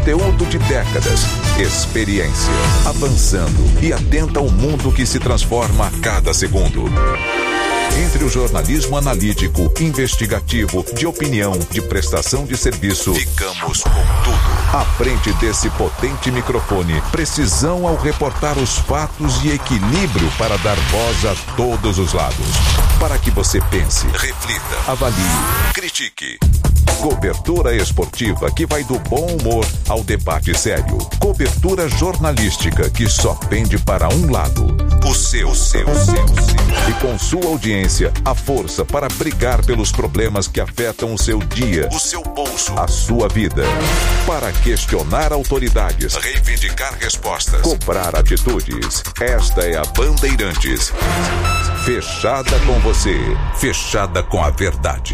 Conteúdo de décadas. Experiência. Avançando e atenta ao mundo que se transforma a cada segundo. Entre o jornalismo analítico, investigativo, de opinião, de prestação de serviço, ficamos com tudo. À frente desse potente microfone, precisão ao reportar os fatos e equilíbrio para dar voz a todos os lados. Para que você pense, reflita, avalie, critique. Cobertura esportiva que vai do bom humor ao debate sério. Cobertura jornalística que só pende para um lado. O seu. E com sua audiência, a força para brigar pelos problemas que afetam o seu dia, o seu bolso, a sua vida. Para questionar autoridades, reivindicar respostas, cobrar atitudes. Esta é a Bandeirantes. Fechada com você, fechada com a verdade.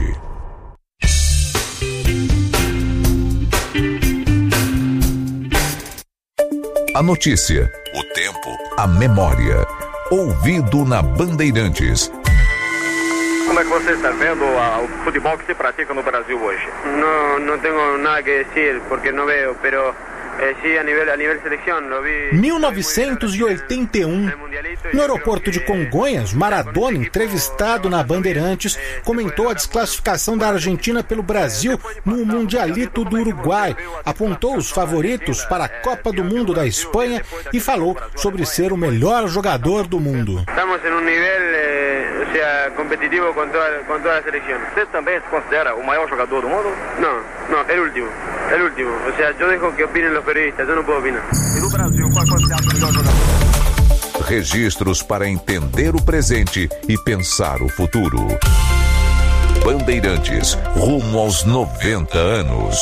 A notícia, o tempo, a memória. Ouvido na Bandeirantes. Como é que você está vendo o futebol que se pratica no Brasil hoje? Não tenho nada que dizer, porque não vejo, pero sí, a nível seleção, lo vi. 1981, no aeroporto de Congonhas, Maradona, entrevistado na Bandeirantes, comentou a desclassificação da Argentina pelo Brasil no Mundialito do Uruguai, apontou os favoritos para a Copa do Mundo da Espanha e falou sobre ser o melhor jogador do mundo. Estamos em nível competitivo com toda a seleção. Você também se considera o maior jogador do mundo? Não, é o último. Ou seja, eu deixo que opinem os periodistas, eu não posso opinar. E no Brasil, qual você acha o melhor jogador? Registros para entender o presente e pensar o futuro. Bandeirantes, rumo aos 90 anos.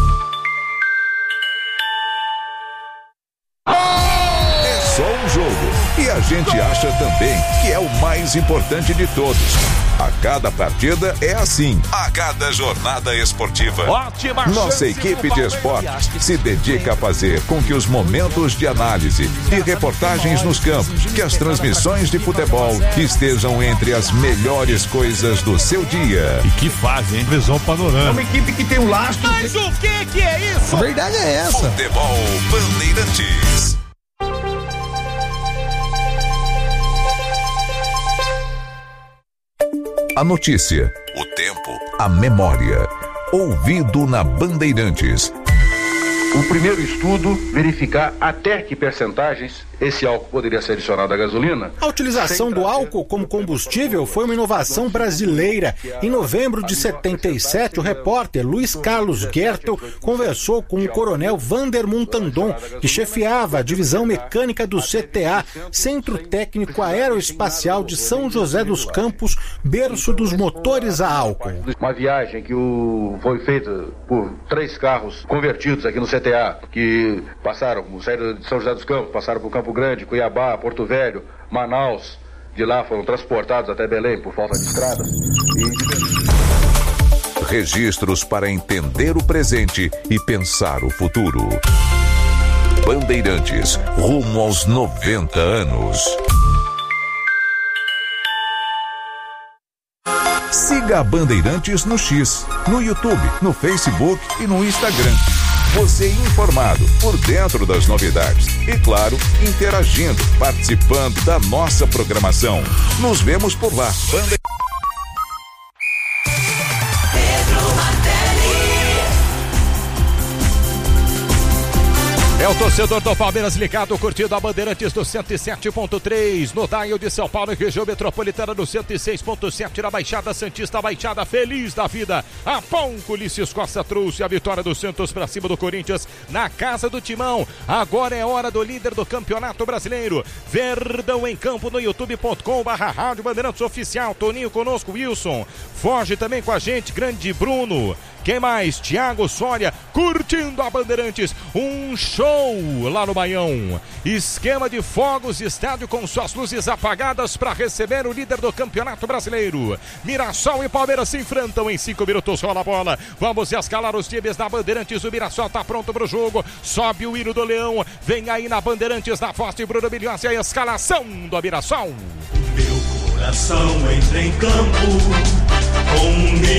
É só um jogo. E a gente acha também que é o mais importante de todos. A cada partida é assim. A cada jornada esportiva. Ótima. Nossa equipe de esportes se dedica a fazer com que os momentos de análise e reportagens nos campos, que as transmissões de futebol estejam entre as melhores coisas do seu dia. E que fase, hein? Visão panorâmica. É uma equipe que tem um lastro. Mas o que é isso? A verdade é essa. Futebol Bandeirantes. A notícia, o tempo, a memória. Ouvido na Bandeirantes. O primeiro estudo, verificar até que percentagens esse álcool poderia ser adicionado à gasolina. A utilização do álcool como combustível foi uma inovação brasileira. Em novembro de 77, o repórter Luiz Carlos Gertel conversou com o coronel Vander Muntandon, que chefiava a divisão mecânica do CTA, Centro Técnico Aeroespacial de São José dos Campos, berço dos motores a álcool. Uma viagem que foi feita por 3 carros convertidos aqui no CTA, que saíram de São José dos Campos, passaram por Campo Grande, Cuiabá, Porto Velho, Manaus. De lá foram transportados até Belém por falta de estradas. Registros para entender o presente e pensar o futuro. Bandeirantes, rumo aos 90 anos. Siga a Bandeirantes no X, no YouTube, no Facebook e no Instagram. Você informado, por dentro das novidades. E claro, interagindo, participando da nossa programação. Nos vemos por lá. É o torcedor do Palmeiras ligado, curtindo a Bandeirantes do 107.3, no dial de São Paulo e região metropolitana do 106.7, na Baixada Santista, Baixada feliz da vida. A Ponco Ulisses Costa trouxe a vitória do Santos para cima do Corinthians na casa do Timão. Agora é hora do líder do Campeonato Brasileiro. Verdão em campo no youtube.com/Rádio Bandeirantes Oficial. Toninho conosco, Wilson. Foge também com a gente, grande Bruno. Quem mais? Thiago Soria, curtindo a Bandeirantes. Um show lá no Baião. Esquema de fogos, estádio com suas luzes apagadas para receber o líder do Campeonato Brasileiro. Mirassol e Palmeiras se enfrentam em 5 minutos. Rola a bola. Vamos escalar os times da Bandeirantes. O Mirassol tá pronto pro jogo. Sobe o hino do Leão. Vem aí na Bandeirantes, na voz de Bruno Milhões, a escalação do Mirassol. Coração entra em campo com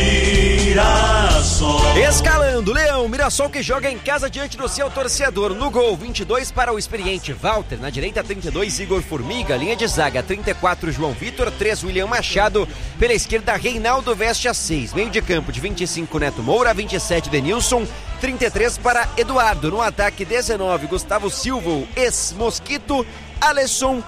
Mirassol. Escalando, Leão, Mirassol que joga em casa diante do seu torcedor. No gol, 22 para o experiente Walter. Na direita, 32, Igor Formiga. Linha de zaga, 34, João Vitor. 3, William Machado. Pela esquerda, Reinaldo veste a 6. Meio de campo de 25, Neto Moura. 27, Denilson. 33 para Eduardo. No ataque, 19, Gustavo Silva, ex-Mosquito. Alisson,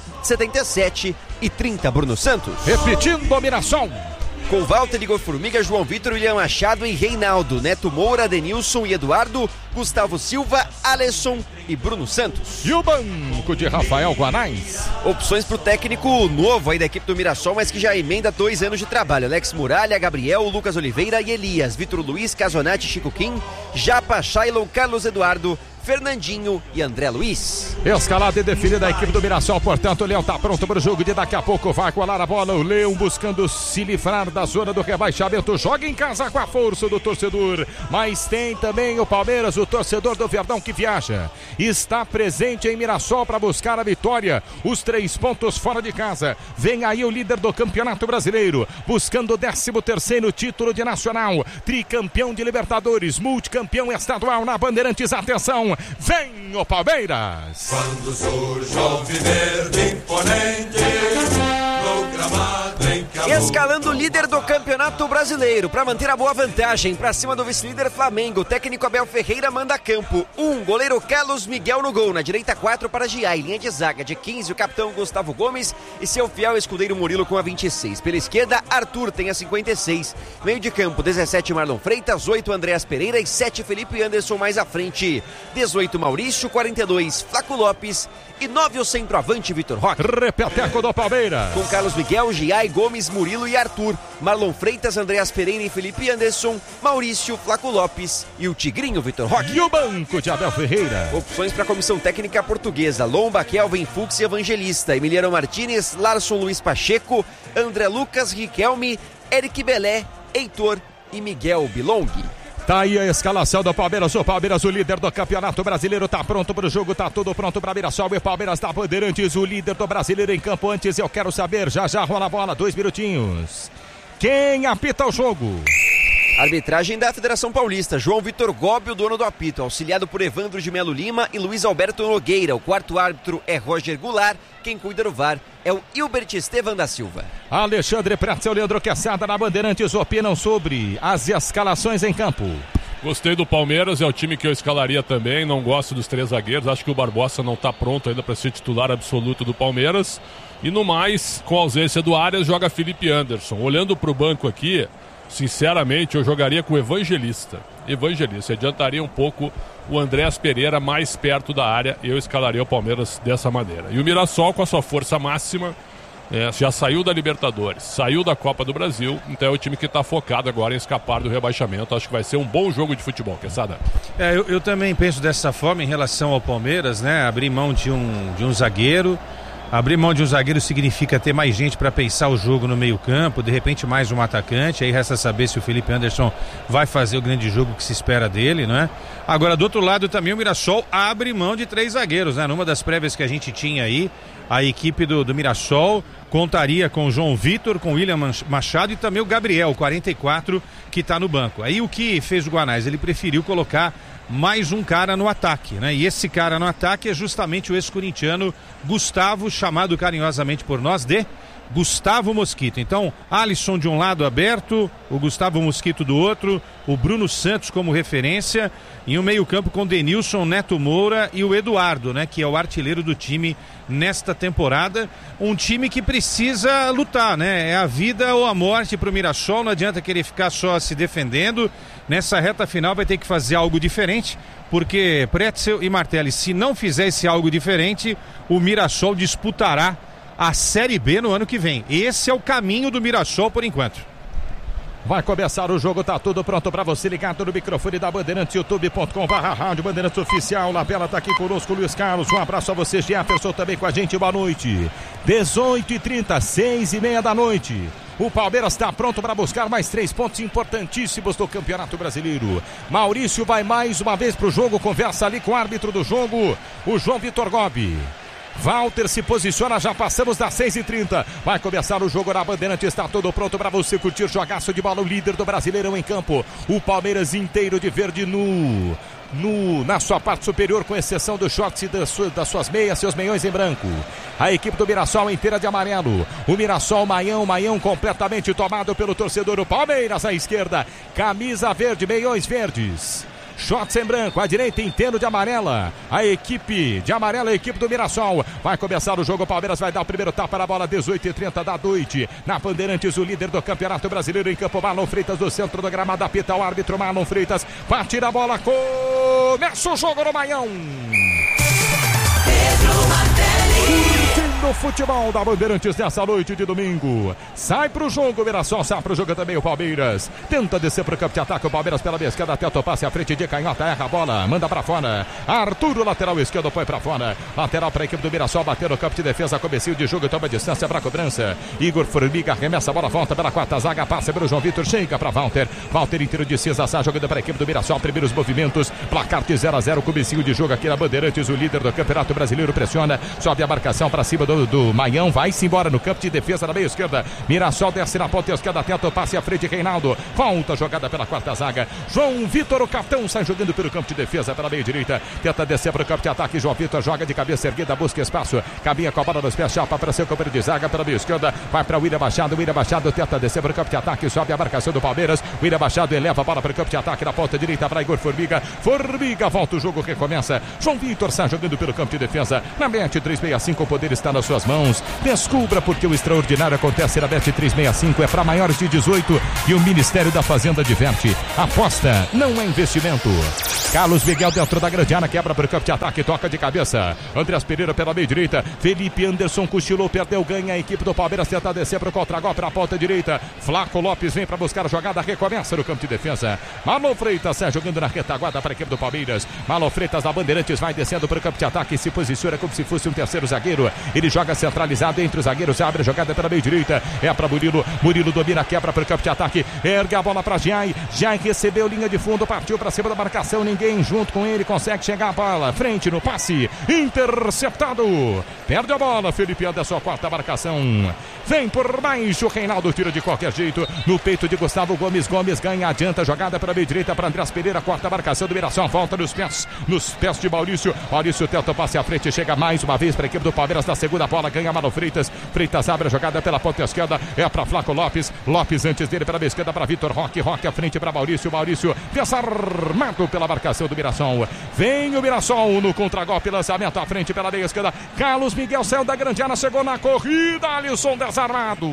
77 e 30, Bruno Santos. Repetindo, Mirassol. Com Walter, Igor Formiga, João Vitor, William Machado e Reinaldo. Neto Moura, Denilson e Eduardo. Gustavo Silva, Alisson e Bruno Santos. E o banco de Rafael Guanais. Opções para o técnico novo aí da equipe do Mirassol, mas que já emenda 2 anos de trabalho. Alex Muralha, Gabriel, Lucas Oliveira e Elias. Vitor Luiz, Casonati, Chico Kim, Japa, Shailon, Carlos Eduardo, Fernandinho e André Luiz. Escalada e definida a equipe do Mirassol, portanto o Leão tá pronto para o jogo de daqui a pouco vai colar a bola, o Leão buscando se livrar da zona do rebaixamento, joga em casa com a força do torcedor, mas tem também o Palmeiras, o torcedor do Verdão que viaja, está presente em Mirassol para buscar a vitória, os 3 pontos fora de casa, vem aí o líder do Campeonato Brasileiro, buscando o 13º título de Nacional, tricampeão de Libertadores, multicampeão estadual na Bandeirantes, atenção, vem o Palmeiras! Quando surge o alviverde imponente no gramado em que Escalando o líder do Campeonato Brasileiro para manter a boa vantagem para cima do vice-líder Flamengo. O técnico Abel Ferreira manda campo. 1, goleiro Carlos Miguel no gol. Na direita, 4 para Giai. Linha de zaga de 15, o capitão Gustavo Gomes e seu fiel escudeiro Murilo com a 26. Pela esquerda, Arthur tem a 56. Meio de campo, 17, Marlon Freitas, 8, Andréas Pereira e 7, Felipe Anderson mais à frente. 18, Maurício, 42, Flaco Lopes e 9, o centroavante Vitor Roque. Repeteco do Palmeiras. Com Carlos Miguel, Giai, Gomes, Murilo e Arthur. Marlon Freitas, Andréas Pereira e Felipe Anderson. Maurício, Flaco Lopes e o Tigrinho Vitor Roque. E o banco de Abel Ferreira. Opções para a comissão técnica portuguesa: Lomba, Kelvin, Fux e Evangelista. Emiliano Martínez, Larson Luiz Pacheco, André Lucas, Riquelme, Eric Belé, Heitor e Miguel Bilong. Tá aí a escalação do Palmeiras, o líder do Campeonato Brasileiro, tá pronto pro jogo, tá tudo pronto pra Mirassol e Palmeiras da Bandeirantes, o líder do Brasileiro em campo. Antes eu quero saber, já rola a bola, 2 minutinhos. Quem apita o jogo? Arbitragem da Federação Paulista: João Vitor Gobi, o dono do apito, auxiliado por Evandro de Melo Lima e Luiz Alberto Nogueira. O quarto árbitro é Roger Goulart, quem cuida do VAR é o Hilbert Estevam da Silva. Alexandre Pretzel, Leandro Quesada na Bandeirantes opinam sobre as escalações em campo. Gostei do Palmeiras, é o time que eu escalaria também, não gosto dos 3 zagueiros, acho que o Barbosa não está pronto ainda para ser titular absoluto do Palmeiras. E no mais, com a ausência do Arias, joga Felipe Anderson. Olhando para o banco aqui, sinceramente, eu jogaria com o Evangelista, adiantaria um pouco o Andréas Pereira mais perto da área, eu escalaria o Palmeiras dessa maneira. E o Mirassol com a sua força máxima, já saiu da Libertadores, saiu da Copa do Brasil, então é o time que está focado agora em escapar do rebaixamento. Acho que vai ser um bom jogo de futebol, Quesada. Eu também penso dessa forma em relação ao Palmeiras, né? Abrir mão de um zagueiro. Abrir mão de um zagueiro significa ter mais gente para pensar o jogo no meio-campo, de repente mais um atacante. Aí resta saber se o Felipe Anderson vai fazer o grande jogo que se espera dele, né? Agora, do outro lado também o Mirassol abre mão de 3 zagueiros, né? Numa das prévias que a gente tinha aí, a equipe do Mirassol contaria com o João Vitor, com o William Machado e também o Gabriel, 44, que está no banco. Aí o que fez o Guanais? Ele preferiu colocar mais um cara no ataque, né? E esse cara no ataque é justamente o ex-corintiano Gustavo, chamado carinhosamente por nós de Gustavo Mosquito. Então, Alisson de um lado aberto, o Gustavo Mosquito do outro, o Bruno Santos como referência, e o meio-campo com Denilson, Neto Moura e o Eduardo, né, que é o artilheiro do time nesta temporada. Um time que precisa lutar, né? É a vida ou a morte para o Mirassol, não adianta querer ficar só se defendendo. Nessa reta final vai ter que fazer algo diferente, porque Pretzel e Martelli, se não fizer esse algo diferente, o Mirassol disputará a Série B no ano que vem. Esse é o caminho do Mirassol por enquanto. Vai começar o jogo, tá tudo pronto pra você, ligado no microfone da Bandeirantes, youtube.com/rádio Bandeirantes Oficial. Na tela tá aqui conosco o Luiz Carlos, um abraço a você, Jefferson, também com a gente, boa noite. 18h30, 6h30 da noite. O Palmeiras tá pronto para buscar mais 3 pontos importantíssimos do Campeonato Brasileiro. Maurício vai mais uma vez pro jogo, conversa ali com o árbitro do jogo, o João Vitor Gobi. Walter se posiciona, já passamos das 6h30. Vai começar o jogo na Bandeirantes, está tudo pronto para você curtir. Jogaço de bola, o líder do Brasileirão em campo. O Palmeiras inteiro de verde na sua parte superior, com exceção dos shorts e das suas meias, seus meiões em branco. A equipe do Mirassol inteira de amarelo. O Mirassol, Maião completamente tomado pelo torcedor. O Palmeiras à esquerda, camisa verde, meiões verdes. Shorts em branco, à direita inteiro de amarela. A equipe de amarela, a equipe do Mirassol. Vai começar o jogo, o Palmeiras vai dar o primeiro tapa na bola, 18h30 da noite. Na Bandeirantes, o líder do Campeonato Brasileiro em campo, Marlon Freitas, do centro do gramado, apita o árbitro Marlon Freitas. Bate a bola, começa o jogo no Maião. Curtindo o futebol da Bandeirantes nessa noite de domingo. Sai pro jogo, o Mirassol, sai pro jogo também o Palmeiras. Tenta descer pro campo de ataque, o Palmeiras pela esquerda, tenta o passe à frente de canhota, erra a bola, manda pra fora. Arthur, lateral esquerdo, põe pra fora. Lateral pra equipe do Mirassol, bateu no campo de defesa, comecinho de jogo, toma distância pra cobrança. Igor Formiga arremessa a bola, volta pela quarta zaga, passa pelo João Vitor, chega pra Walter. Walter inteiro de Cisa, sai jogando pra equipe do Mirassol, primeiros movimentos, placar de 0-0, comecinho de jogo aqui na Bandeirantes, o líder do Campeonato Brasileiro pressiona, sobe a marcação pra cima do Maião, vai-se embora no campo de defesa na meia esquerda. Mirassol desce na ponta esquerda, tenta o passe à frente, Reinaldo. Volta jogada pela quarta zaga. João Vitor, o capitão, sai jogando pelo campo de defesa pela meia direita. Tenta descer para o campo de ataque. João Vitor joga de cabeça erguida, busca espaço. Caminha com a bola nos pés, chapa para seu companheiro de zaga pela meia esquerda. Vai para o William Machado. William Machado tenta descer para o campo de ataque. Sobe a marcação do Palmeiras. William Machado eleva a bola para o campo de ataque na ponta direita para Igor Formiga. Formiga volta, o jogo recomeça. João Vitor sai jogando pelo campo de defesa. Na Bet 365, o poder está nas suas mãos. Descubra porque o extraordinário acontece na Bet 365. É para maiores de 18 e o Ministério da Fazenda diverte. Aposta não é investimento. Carlos Miguel dentro da grande área, quebra para o campo de ataque, toca de cabeça. Andreas Pereira pela meia direita. Felipe Anderson cochilou, perdeu, ganha. A equipe do Palmeiras tenta descer para o contra-golpe na ponta direita. Flaco Lopes vem para buscar a jogada, recomeça no campo de defesa. Marlon Freitas sai jogando na retaguarda para a equipe do Palmeiras. Marlon Freitas na Bandeirantes vai descendo para o campo de ataque, se posiciona como se fosse um terceiro zagueiro. Ele joga centralizado entre os zagueiros, abre a jogada pela meia direita. É para Murilo. Murilo domina, quebra para o campo de ataque. Ergue a bola para Jai. Jai recebeu linha de fundo, partiu para cima da marcação. Ninguém junto com ele consegue chegar a bola. Frente no passe. Interceptado. Perde a bola. Felipe Anderson, quarta marcação. Vem por baixo. Reinaldo tira de qualquer jeito. No peito de Gustavo Gomes. Gomes ganha, adianta. Jogada pela meia direita para Andreas Pereira. Quarta marcação do Mirassol. Volta nos pés de Maurício. Maurício tenta o passe à frente. Chega mais uma vez para a equipe do Palmeiras. Na segunda bola ganha Marlon Freitas. Freitas abre a jogada pela ponta esquerda. É para Flaco Lopes. Lopes antes dele pela esquerda para Vitor Roque. Roque à frente para Maurício. Maurício desarmado pela marcação do Mirassol. Vem o Mirassol no contragolpe. Lançamento à frente pela meia esquerda. Carlos Miguel saiu da grande área. Chegou na corrida. Alisson desarmado.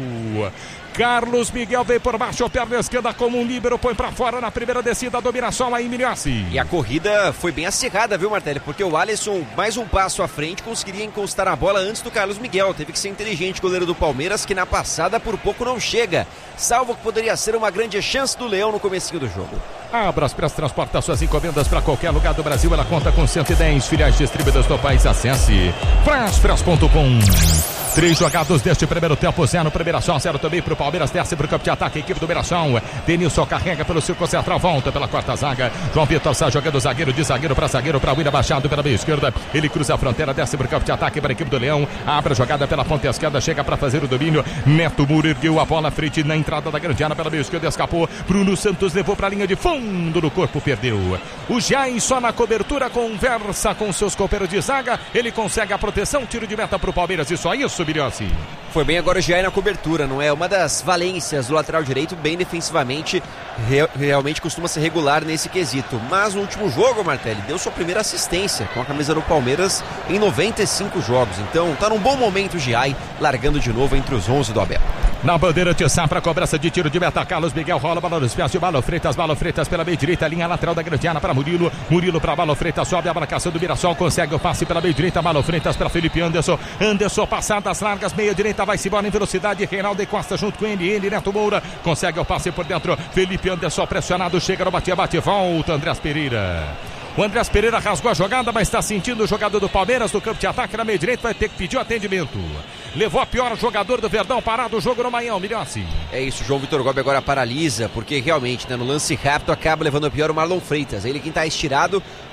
Carlos Miguel veio por baixo, perna esquerda como um líbero, põe pra fora na primeira descida do Mirassol aí, Miliassi. E a corrida foi bem acirrada, viu, Martelli? Porque o Alisson, mais um passo à frente, conseguiria encostar a bola antes do Carlos Miguel. Teve que ser inteligente, goleiro do Palmeiras, que na passada por pouco não chega. Salvo que poderia ser uma grande chance do Leão no comecinho do jogo. A Braspress transporta suas encomendas para qualquer lugar do Brasil. Ela conta com 110 filiais distribuídas no país. Acesse braspress.com. 3 jogados deste primeiro tempo, 0 para o Mirassol, 0 também para o Palmeiras, desce para o campo de ataque, a equipe do Mirassol. Denilson carrega pelo círculo central, volta pela quarta zaga. João Vitor sai jogando zagueiro para William Machado pela meia esquerda. Ele cruza a fronteira, desce para o campo de ataque para a equipe do Leão. Abre a jogada pela ponta esquerda, chega para fazer o domínio. Neto Muro ergueu a bola à frente na entrada da grande área pela meia esquerda, escapou. Bruno Santos levou para a linha de fundo no corpo, perdeu. O Jai só na cobertura, conversa com seus companheiros de zaga. Ele consegue a proteção, tiro de meta para o Palmeiras e só isso, Biliossi. Foi bem agora o Jai na cobertura, não é? Uma das valências do lateral direito, bem defensivamente, realmente costuma ser regular nesse quesito. Mas no último jogo, Martelli, deu sua primeira assistência com a camisa do Palmeiras em 95 jogos. Então tá num bom momento o Jai, largando de novo entre os 11 do Abel. Na bandeira de Sá para cobrança de tiro de meta, Carlos Miguel rola, bola nos pés de Marlon Freitas pela meia direita, linha lateral da grande área para Murilo para Marlon Freitas, sobe a marcação do Mirassol, consegue o passe pela meia direita, Marlon Freitas para Felipe Anderson passadas largas, meia direita, vai-se embora em velocidade, Reinaldo Costa junto com ele, Neto Moura, consegue o passe por dentro, Felipe Anderson pressionado, chega no bate-bate, volta Andreas Pereira. O Andreas Pereira rasgou a jogada, mas está sentindo o jogador do Palmeiras no campo de ataque na meia direita, vai ter que pedir o atendimento. Levou a pior jogador do Verdão, parado o jogo no Maião, Miliossi. É isso, João Vitor Gobi agora paralisa, porque realmente, né, no lance rápido acaba levando a pior o Marlon Freitas. Ele quem está estirado,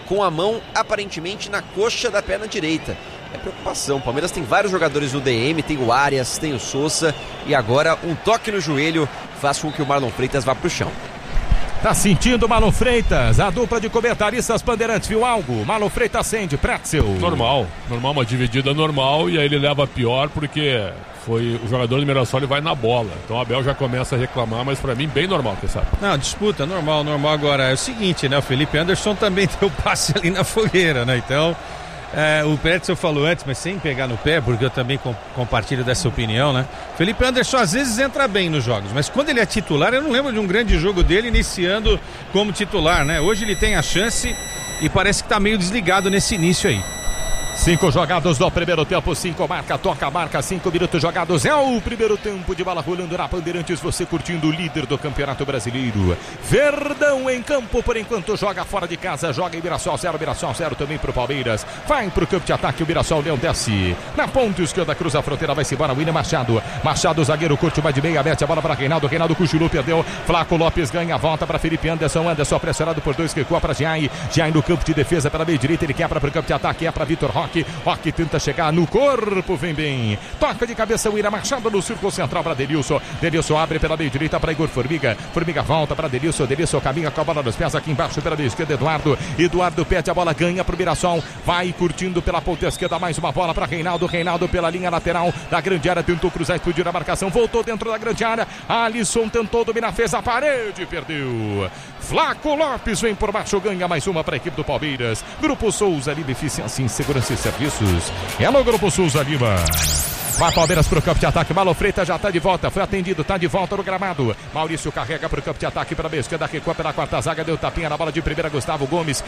com a mão aparentemente na coxa da perna direita. É preocupação, o Palmeiras tem vários jogadores no DM, tem o Arias, tem o Sousa e agora um toque no joelho faz com que o Marlon Freitas vá pro chão. Tá sentindo o Marlon Freitas? A dupla de comentaristas Bandeirantes viu algo? Marlon Freitas acende, Pretzel. Normal, uma dividida normal, e aí ele leva pior porque foi o jogador do Mirassol e vai na bola. Então o Abel já começa a reclamar, mas pra mim bem normal, você sabe. Não, disputa, normal. Agora é o seguinte, né? O Felipe Anderson também deu passe ali na fogueira, né? Então, o Pretzel falou antes, mas sem pegar no pé, porque eu também compartilho dessa opinião, né? Felipe Anderson às vezes entra bem nos jogos, mas quando ele é titular, eu não lembro de um grande jogo dele iniciando como titular, né? Hoje ele tem a chance e parece que tá meio desligado nesse início aí. 5 jogados do primeiro tempo, 5 marca, 5 minutos jogados. É o primeiro tempo de bola rolando na Bandeirantes. Você curtindo o líder do Campeonato Brasileiro. Verdão em campo, por enquanto joga fora de casa. Joga em Mirassol 0 também pro Palmeiras. Vai pro campo de ataque, o Mirassol, Leão desce. Na ponta esquerda, cruza a fronteira, vai-se embora. William Machado. Machado, zagueiro, curte uma de meia, mete a bola para Reinaldo. Reinaldo cochilou, perdeu. Flaco Lopes ganha a volta para Felipe Anderson. Anderson pressionado por 2, recua para Giai. Giai no campo de defesa pela meia direita. Ele quebra pro campo de ataque, é para Vitor Roque. Roque tenta chegar no corpo, vem bem. Toca de cabeça o Ira Machado no círculo central para Denilson. Denilson abre pela meia direita para Igor Formiga. Formiga volta para Denilson. Denilson caminha com a bola nos pés aqui embaixo pela meia esquerda. Eduardo pede a bola, ganha pro Mirassol. Vai curtindo pela ponta esquerda. Mais uma bola para Reinaldo. Reinaldo pela linha lateral da grande área. Tentou cruzar, explodiu a marcação. Voltou dentro da grande área. Alisson tentou dominar, fez a parede, perdeu. Flaco Lopes vem por baixo, ganha mais uma para a equipe do Palmeiras. Grupo Souza Lima, eficiência em segurança e serviços. É no Grupo Souza Lima. Vai Palmeiras pro campo de ataque. Marlon Freitas já tá de volta. Foi atendido, tá de volta no gramado. Maurício carrega pro campo de ataque para a esquerda. Recua pela quarta zaga. Deu tapinha na bola de primeira. Gustavo Gomes.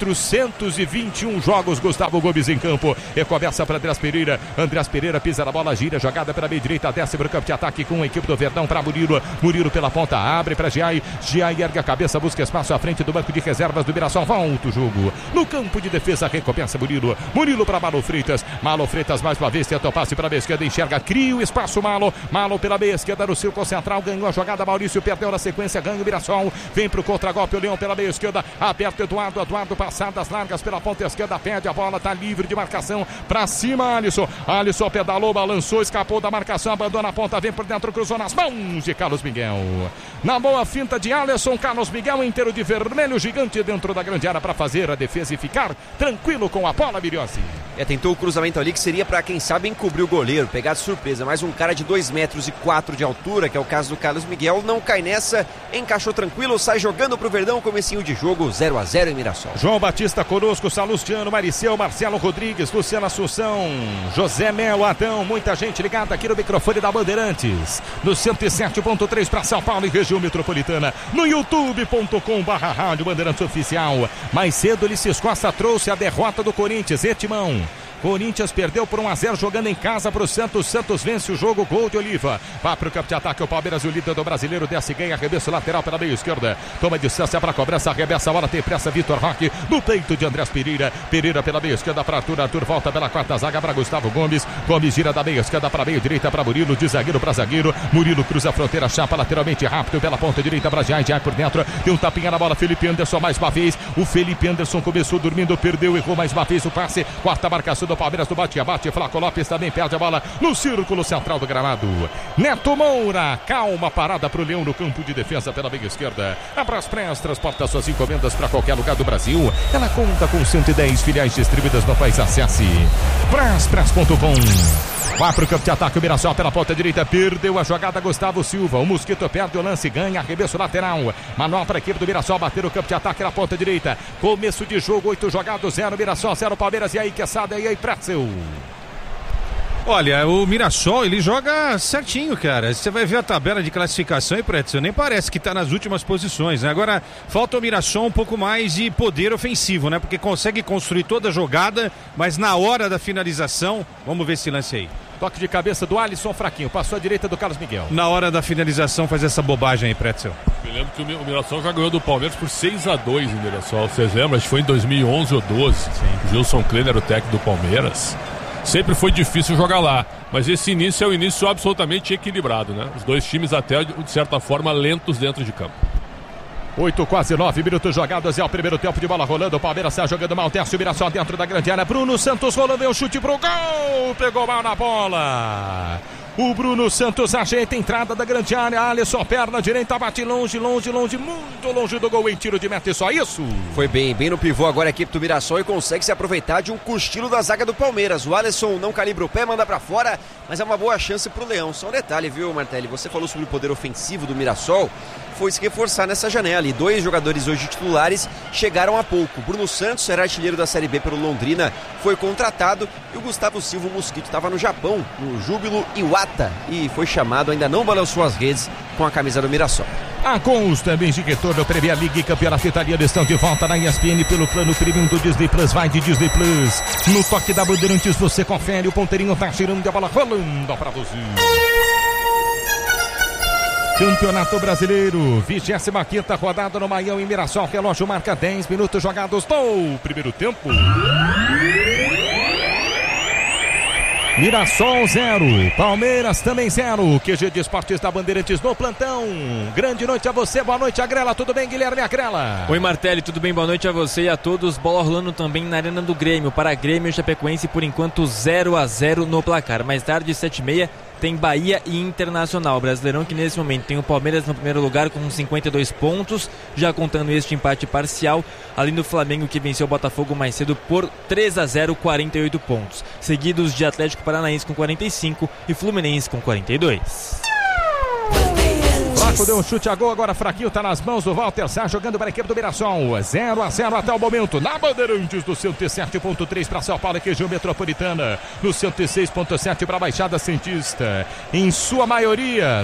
421 jogos. Gustavo Gomes em campo. Recomeça para Andrés Pereira. Andrés Pereira pisa na bola. Gira. Jogada pela meia direita. Desce pro campo de ataque com a equipe do Verdão para Murilo. Murilo pela ponta. Abre para Giai. Giai ergue a cabeça. Busca espaço à frente do banco de reservas do Mirassol. Volta o jogo. No campo de defesa. Recompensa Murilo. Murilo para Marlon Freitas. Marlon Freitas mais uma vez. Tenta o passe para a esquerda. Enxerga, cria o espaço Malo pela meia esquerda no círculo central, ganhou a jogada, Maurício perdeu na sequência, ganha o Mirassol, vem pro contragolpe o Leão pela meia esquerda, aberto Eduardo passadas largas pela ponta esquerda, perde a bola, tá livre de marcação, pra cima Alisson pedalou, balançou, escapou da marcação, abandona a ponta, vem por dentro, cruzou nas mãos de Carlos Miguel, na boa finta de Alisson, Carlos Miguel inteiro de vermelho, gigante dentro da grande área para fazer a defesa e ficar tranquilo com a bola, Miriossi. Tentou o cruzamento ali que seria para quem sabe encobrir o goleiro, pegar de surpresa, mas um cara de 2,4 metros de altura, que é o caso do Carlos Miguel, não cai nessa, encaixou tranquilo, sai jogando pro Verdão, comecinho de jogo, 0-0 em Mirassol. João Batista conosco, Salustiano, Maricel, Marcelo Rodrigues, Luciano Assunção, José Melo, Adão, muita gente ligada aqui no microfone da Bandeirantes, no 107.3 para São Paulo e região metropolitana, no youtube.com/rádio Bandeirantes Oficial. Mais cedo ele se escoça, trouxe a derrota do Corinthians, Timão. Corinthians perdeu por 1-0 jogando em casa pro Santos. Santos vence o jogo, gol de Oliva. Vai pro campo de ataque o Palmeiras, o líder do brasileiro, desce, ganha, arremesso lateral pela meia esquerda. Toma distância para cobrança, arremessa a bola, tem pressa Vitor Roque no peito de Andrés Pereira. Pereira pela meia esquerda para Arthur. Arthur volta pela quarta zaga para Gustavo Gomes. Gomes gira da meia esquerda para a meia direita para Murilo, de zagueiro para zagueiro. Murilo cruza a fronteira, chapa lateralmente rápido pela ponta direita para Giai por dentro. Deu um tapinha na bola, Felipe Anderson mais uma vez. O Felipe Anderson começou dormindo, perdeu, errou mais uma vez o passe. Quarta marcação do Palmeiras do bate-abate, Flaco Lopes também perde a bola no círculo central do gramado. Neto Moura, calma parada pro Leão no campo de defesa pela meia esquerda. A Braspress transporta suas encomendas para qualquer lugar do Brasil. Ela conta com 110 filiais distribuídas no país. Acesse braspress.com. Vai pro campo de ataque o Mirassol pela ponta direita, perdeu a jogada Gustavo Silva, o Mosquito perde o lance, ganha, arremesso lateral, manual para a equipe do Mirassol, bater o campo de ataque na ponta direita, começo de jogo, 8 jogados, 0 Mirassol, 0 Palmeiras, e aí Quesada, e aí Pretzel. Olha, o Mirassol, ele joga certinho, cara. Você vai ver a tabela de classificação e Pretzel, nem parece que tá nas últimas posições, né? Agora, falta ao Mirassol um pouco mais de poder ofensivo, né? Porque consegue construir toda a jogada, mas na hora da finalização, vamos ver esse lance aí. Toque de cabeça do Alisson fraquinho, passou à direita do Carlos Miguel. Na hora da finalização faz essa bobagem aí, Pretzel. Me lembro que o Mirassol já ganhou do Palmeiras por 6-2 em Mirassol. Vocês lembram? Acho que foi em 2011 ou 12. Sim. O Gilson Kleiner era o técnico do Palmeiras. Sempre foi difícil jogar lá, mas esse início é um início absolutamente equilibrado, né? Os dois times até, de certa forma, lentos dentro de campo. 8, quase 9 minutos jogados, é o primeiro tempo de bola rolando, o Palmeiras está jogando mal, desce o Mirassol dentro da grande área, Bruno Santos rolando, é o chute pro gol, pegou mal na bola. O Bruno Santos ajeita a entrada da grande área, Alisson, perna direita, bate longe, muito longe do gol em tiro de meta, e só isso. Foi bem no pivô agora a equipe do Mirassol e consegue se aproveitar de um cochilo da zaga do Palmeiras. O Alisson não calibra o pé, manda pra fora, mas é uma boa chance pro Leão. Só um detalhe, viu, Martelli? Você falou sobre o poder ofensivo do Mirassol, foi se reforçar nessa janela e 2 jogadores hoje titulares chegaram há pouco. Bruno Santos era artilheiro da Série B pelo Londrina, foi contratado, e o Gustavo Silva, o Mosquito, estava no Japão, no Júbilo Iwata, e foi chamado, ainda não balançou as redes com a camisa do Mirassol. A Cons, também de retorno, Premier League, Campeonato Italiano, estão de volta na ESPN pelo plano premium do Disney Plus. Vai de Disney Plus. No toque da Bandeirantes você confere, o ponteirinho tá girando e a bola rolando para você. Campeonato Brasileiro, 25ª rodada no Maião, em Mirassol, relógio marca 10 minutos jogados no primeiro tempo. Mirassol 0, Palmeiras também 0. QG de Esportes da Bandeirantes no plantão. Grande noite a você, boa noite Agrela, tudo bem, Guilherme Agrela? Oi Martelli, tudo bem, boa noite a você e a todos. Bola rolando também na Arena do Grêmio, para Grêmio e Chapecoense, por enquanto 0-0 no placar. Mais tarde, 7h30, tem Bahia e Internacional. Brasileirão que nesse momento tem o Palmeiras no primeiro lugar com 52 pontos, já contando este empate parcial, além do Flamengo que venceu o Botafogo mais cedo por 3-0, 48 pontos, seguidos de Atlético Paranaense com 45 e Fluminense com 42. Flaco deu um chute a gol, agora fraquinho, tá nas mãos do Walter Sá, jogando para a equipe do Mirassol. 0-0 até o momento, na Bandeirantes do 107.3 para São Paulo e região metropolitana, no 106.7 para a Baixada Santista. Em sua maioria,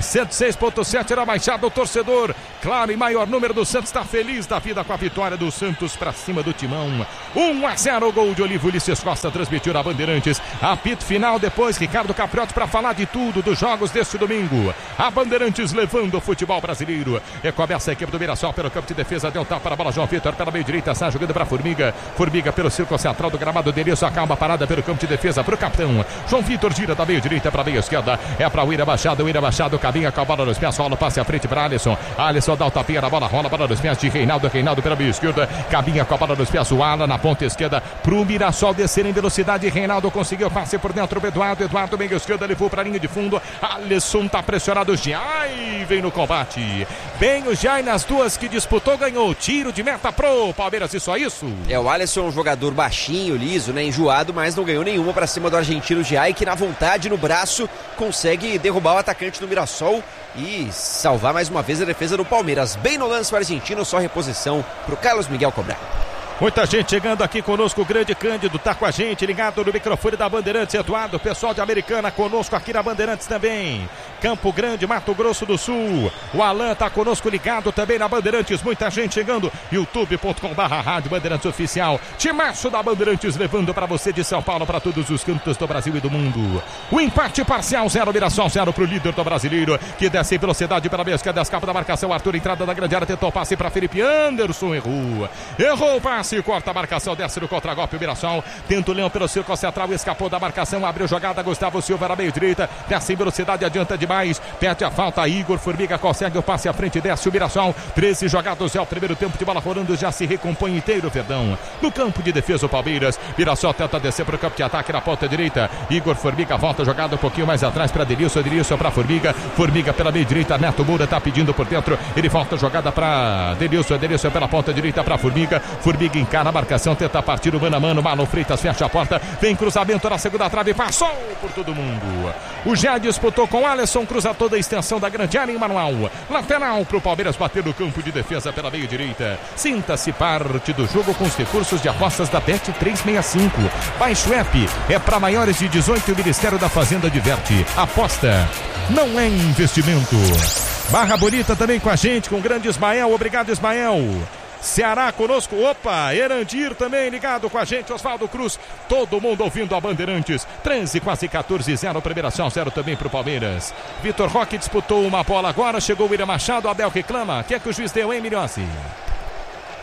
106.7 na Baixada, o torcedor, claro, em maior número do Santos, está feliz da vida com a vitória do Santos para cima do Timão. 1-0, gol de Olivo Ulisses Costa, transmitiu na Bandeirantes. Apito final depois, Ricardo Capriotti para falar de tudo, dos jogos deste domingo. A Bandeirantes levando o futebol brasileiro. E começa a equipe do Mirassol pelo campo de defesa, deu tapa para a bola, João Vitor pela meio direita, está jogando para Formiga. Formiga pelo círculo central do gramado, Denilson acalma a parada pelo campo de defesa para o capitão. João Vitor gira da meio direita para a meio esquerda, é para o Ira Machado, caminha com a bola nos pés, rola, passe à frente para Alisson. Alisson dá o tapinha na bola, rola a bola nos pés de Reinaldo pela meio esquerda, caminha com a bola nos pés, o Alan na ponta esquerda para o Mirassol descer em velocidade. Reinaldo conseguiu passe por dentro, o Eduardo meio esquerda, levou para a linha de fundo. Alisson tá pressionado, Giai vem no combate. Bem, o Giai nas duas que disputou, ganhou tiro de meta pro Palmeiras, e só isso. O Alisson é um jogador baixinho, liso, né, enjoado, mas não ganhou nenhuma para cima do argentino Giai, que na vontade, no braço, consegue derrubar o atacante do Mirassol e salvar mais uma vez a defesa do Palmeiras. Bem no lance o argentino, só reposição pro Carlos Miguel cobrar. Muita gente chegando aqui conosco, o grande Cândido tá com a gente, ligado no microfone da Bandeirantes. Eduardo, pessoal de Americana conosco aqui na Bandeirantes também. Campo Grande, Mato Grosso do Sul. O Alan tá conosco ligado também na Bandeirantes. Muita gente chegando, youtube.com/rádio Bandeirantes Oficial. Timaço da Bandeirantes levando para você de São Paulo para todos os cantos do Brasil e do mundo. O empate parcial, 0 Mirassol, 0 pro líder do brasileiro, que desce em velocidade pela meia esquerda, escapa da marcação. Arthur, entrada da grande área, tentou passe para Felipe Anderson, errou o passe. Corta a marcação, desce no contragolpe o Mirassol, tenta o Leão pelo círculo central, escapou da marcação, abriu jogada, Gustavo Silva na meio direita, desce em velocidade, adianta demais, perde a falta, Igor Formiga consegue o passe à frente, desce o Mirassol. 13 jogados, é o primeiro tempo de bola rolando, já se recompõe inteiro, Verdão. No campo de defesa o Palmeiras, Mirassol tenta descer para o campo de ataque na ponta direita, Igor Formiga volta jogada um pouquinho mais atrás para Denilson para Formiga pela meio direita, Neto Moura tá pedindo por dentro, ele volta jogada para Denilson pela ponta direita para Formiga encara a marcação, tenta partir o mano a mano, Marlon Freitas fecha a porta, vem cruzamento na segunda trave, passou por todo mundo. O Jé disputou com Alisson, cruza toda a extensão da grande área em manual, lateral para o Palmeiras bater no campo de defesa pela meio direita. Sinta-se parte do jogo com os recursos de apostas da Bet365. Baixe o app, é para maiores de 18 e o Ministério da Fazenda diverte. Aposta não é investimento. Barra Bonita também com a gente, com o grande Ismael, obrigado Ismael. Ceará conosco, opa, Erandir também ligado com a gente, Oswaldo Cruz, todo mundo ouvindo a Bandeirantes. 13, quase 14, 0, primeira ação, 0 também pro Palmeiras. Vitor Roque disputou uma bola agora, chegou o Ira Machado, Abel reclama, o que é que o juiz deu, hein, Milhossi?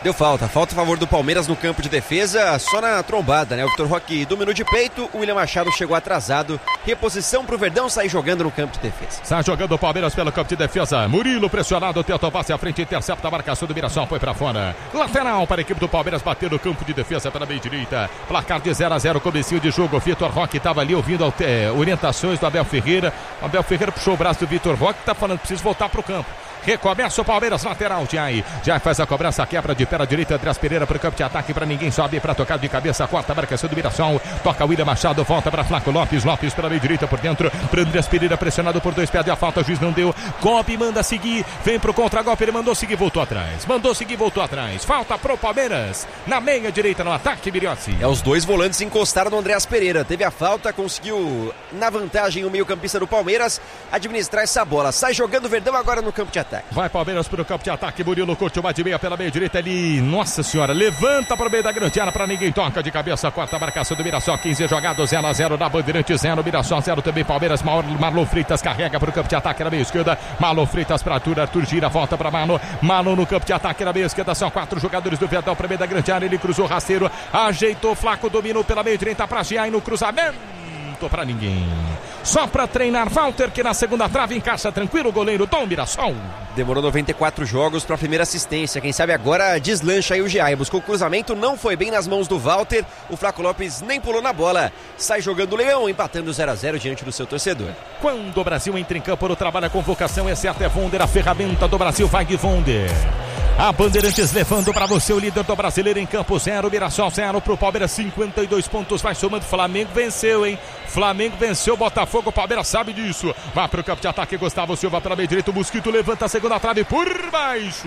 Deu falta a favor do Palmeiras no campo de defesa, só na trombada, né? O Vitor Roque dominou de peito, o William Machado chegou atrasado, reposição pro Verdão sair jogando no campo de defesa. Sai jogando o Palmeiras pelo campo de defesa, Murilo pressionado, tenta o passe à frente, intercepta a marcação do Mirassol, foi pra fora. Lateral para a equipe do Palmeiras bater no campo de defesa pela meia direita, placar de 0-0, comecinho de jogo, o Vitor Roque estava ali ouvindo orientações do Abel Ferreira, o Abel Ferreira puxou o braço do Vitor Roque, tá falando que precisa voltar pro campo. Recomeça o Palmeiras, lateral, Jai. Já faz a cobrança, quebra de pé direita, Andrés Pereira para o campo de ataque, para ninguém, sobe para tocar de cabeça, quarta marcação do Mirassol, toca William Machado, volta para Flaco Lopes, Lopes pela meia direita por dentro, para Andrés Pereira pressionado por dois, pede a falta, o juiz não deu, golpe, manda seguir, vem pro contra-golpe, ele mandou seguir, voltou atrás, falta pro Palmeiras, na meia direita no ataque, Miriossi. Os dois volantes encostaram no Andrés Pereira, teve a falta, conseguiu na vantagem o meio campista do Palmeiras administrar essa bola, sai jogando o Verdão agora no campo de ataque. Vai Palmeiras para o campo de ataque, Murilo curte uma de meia pela meia direita, ele, nossa senhora, levanta para o meio da grande área, para ninguém, toca de cabeça, quarta marcação do Mirassol, 15 jogados, 0-0 na Bandeirantes, 0, Mirassol 0 também, Palmeiras, Marlon Freitas carrega para o campo de ataque na meia esquerda, Marlon Freitas para Arthur gira, volta para Marlon no campo de ataque na meia esquerda, são 4 jogadores do Verdão para o meio da grande área, ele cruzou rasteiro, ajeitou, Flaco dominou pela meia direita para Giai no cruzamento, para ninguém. Só para treinar Walter, que na segunda trave encaixa tranquilo o goleiro Dom Mirassol. Demorou 94 jogos para a primeira assistência. Quem sabe agora deslancha aí o Giai. Buscou o cruzamento, não foi bem nas mãos do Walter. O Flaco Lopes nem pulou na bola. Sai jogando o Leão, empatando 0-0 diante do seu torcedor. Quando o Brasil entra em campo no trabalho, a convocação é certa, é Vonder, a ferramenta do Brasil, vai de Vonder. A Bandeirantes levando para você o líder do Brasileiro em campo, 0, Mirassol 0 pro Palmeiras, 52 pontos, vai somando, Flamengo venceu, hein? Flamengo venceu, Botafogo, o Palmeiras sabe disso. Vai pro campo de ataque, Gustavo Silva pela meia direita, o Mosquito levanta a segunda trave por baixo.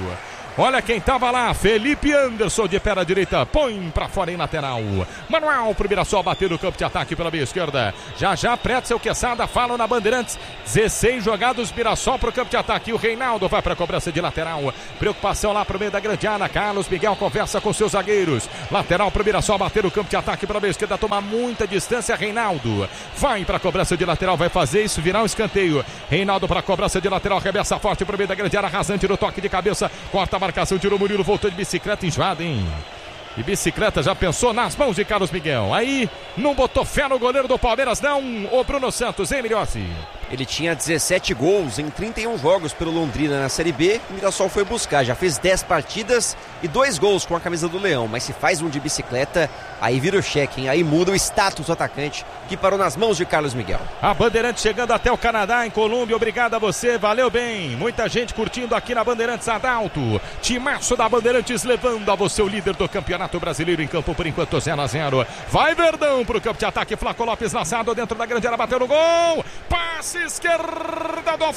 Olha quem tava lá, Felipe Anderson de pé na direita, põe pra fora em lateral. Manuel pro Mirassol bater no campo de ataque pela meia esquerda. Já Pretzel Quesada fala na Bandeirantes. 16 jogados, Mirassol pro campo de ataque. O Reinaldo vai pra cobrança de lateral. Preocupação lá pro meio da grande área. Carlos Miguel conversa com seus zagueiros. Lateral pro Mirassol bater no campo de ataque pela meia esquerda. Toma muita distância, Reinaldo. Vai pra cobrança de lateral, vai fazer isso, virar um escanteio. Reinaldo pra cobrança de lateral, arremessa forte pro meio da grande área. Rasante no toque de cabeça, corta marcação, tirou Murilo, voltou de bicicleta, enjoada, hein? E bicicleta já pensou nas mãos de Carlos Miguel. Aí, não botou fé no goleiro do Palmeiras, não. O Bruno Santos, hein, Miriossi? Ele tinha 17 gols em 31 jogos pelo Londrina na Série B. O Mirassol foi buscar, já fez 10 partidas e 2 gols com a camisa do Leão. Mas se faz um de bicicleta, aí vira o cheque, hein? Aí muda o status do atacante que parou nas mãos de Carlos Miguel. A Bandeirantes chegando até o Canadá, em Colômbia. Obrigado a você, valeu bem. Muita gente curtindo aqui na Bandeirantes Adalto. Timaço da Bandeirantes levando a você o líder do Campeonato Brasileiro em campo por enquanto 0-0. Vai Verdão pro campo de ataque. Flaco Lopes lançado dentro da grande área, bateu no gol. Passe esquerda do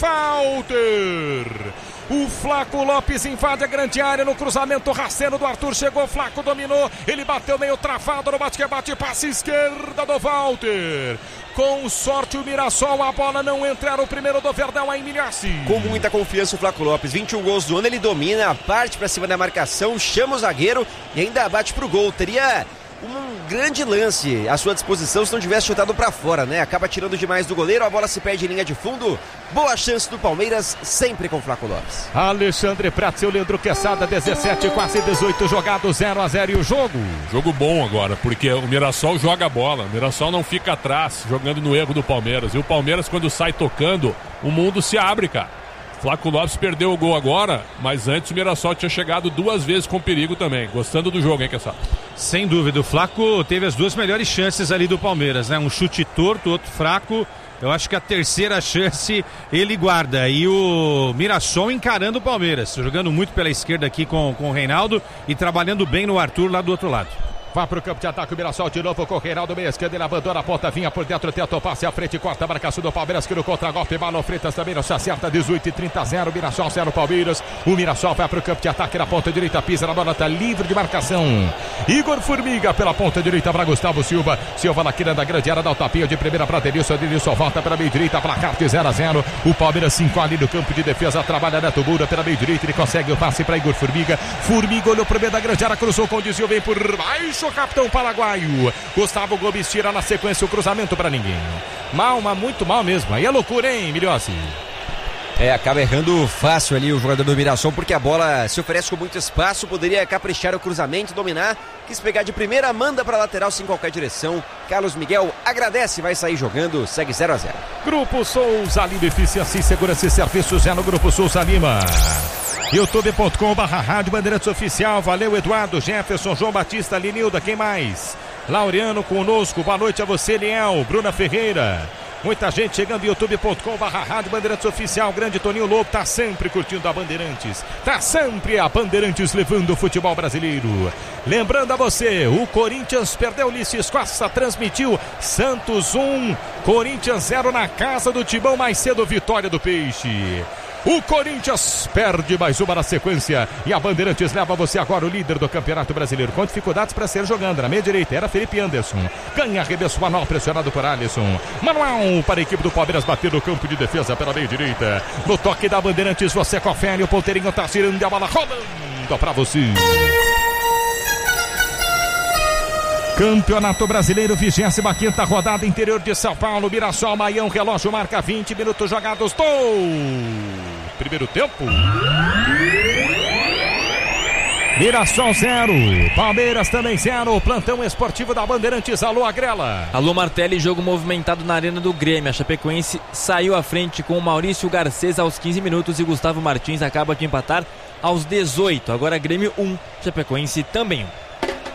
Walter. O Flaco Lopes invade a grande área no cruzamento rasteiro do Arthur. Chegou, Flaco dominou. Ele bateu meio travado no bate-que-bate. Passe esquerda do Walter. Com sorte o Mirassol, a bola não entra, era o primeiro do Verdão, aí Milhaci. Com muita confiança o Flaco Lopes, 21 gols do ano, ele domina, parte pra cima da marcação, chama o zagueiro e ainda bate pro gol. Teria um grande lance à sua disposição se não tivesse chutado pra fora, né? Acaba tirando demais do goleiro, a bola se perde em linha de fundo. Boa chance do Palmeiras, sempre com o Flaco Lopes. Alexandre Pretzel, Leandro Quesada, 17, quase 18 jogados, 0-0 e o jogo. Jogo bom agora, porque o Mirassol joga a bola, o Mirassol não fica atrás, jogando no erro do Palmeiras. E o Palmeiras, quando sai tocando, o mundo se abre, cara. Flaco Lopes perdeu o gol agora, mas antes o Mirassol tinha chegado 2 vezes com perigo também. Gostando do jogo, hein, Quesada? Sem dúvida, o Flaco teve as 2 melhores chances ali do Palmeiras, né? Um chute torto, outro fraco. Eu acho que a terceira chance ele guarda. E o Mirassol encarando o Palmeiras, jogando muito pela esquerda aqui com o Reinaldo e trabalhando bem no Arthur lá do outro lado. Vai pro campo de ataque o Mirassol de novo com o Reinaldo meia esquerda, ele abandona a ponta, vinha por dentro, tenta o passe à frente, corta a marcação do Palmeiras, que no contra-golpe, Marlon Freitas também não se acerta, 18-30, 0, Mirassol 0, Palmeiras. O Mirassol vai pro campo de ataque na ponta direita, pisa na bola, tá livre de marcação. Igor Formiga pela ponta direita para Gustavo Silva, Silva na quina da grande área, dá o tapinha de primeira para Denilson volta pela meia direita, placar de 0-0. O Palmeiras se encolhe no campo de defesa, trabalha Neto Moura pela meia direita, ele consegue o passe para Igor Formiga. Formiga olhou pro meio da grande área, cruzou com o desvio, vem por baixo, capitão paraguaio. Gustavo Gomes tira na sequência o cruzamento para ninguém. Mal, mas muito mal mesmo. Aí é loucura, hein, Milhossi? Acaba errando fácil ali o jogador do Mirassol, porque a bola se oferece com muito espaço, poderia caprichar o cruzamento, dominar, quis pegar de primeira, manda para lateral sem qualquer direção. Carlos Miguel agradece, vai sair jogando, segue 0-0. Grupo Souza Lima, eficiência e segurança e serviços é no Grupo Souza Lima. youtube.com/Rádio Bandeirantes Oficial. Valeu, Eduardo, Jefferson, João Batista, Linilda, quem mais? Laureano conosco, boa noite a você, Liel, Bruna Ferreira. Muita gente chegando em youtube.com/Rádio Bandeirantes Oficial. Grande Toninho Lobo tá sempre curtindo a Bandeirantes. Tá sempre a Bandeirantes levando o futebol brasileiro. Lembrando a você, o Corinthians perdeu, Ulisses Costa transmitiu Santos 1, Corinthians 0 na casa do Timão. Mais cedo, vitória do Peixe. O Corinthians perde mais uma na sequência e a Bandeirantes leva você agora o líder do Campeonato Brasileiro. Com dificuldades para ser jogando. Na meia direita era Felipe Anderson. Ganha arremesso manual pressionado por Alisson. Manual para a equipe do Palmeiras bater no campo de defesa pela meia direita. No toque da Bandeirantes você confere. O ponteirinho tá tirando a bola rolando para você. Campeonato Brasileiro, 25ª rodada, interior de São Paulo, Mirassol, Maião, relógio marca 20 minutos jogados do primeiro tempo. Mirassol 0, Palmeiras também 0, plantão esportivo da Bandeirantes, alô Agrela. Alô Martelli, jogo movimentado na arena do Grêmio, a Chapecoense saiu à frente com o Maurício Garcês aos 15 minutos e Gustavo Martins acaba de empatar aos 18, agora Grêmio 1, Chapecoense também 1.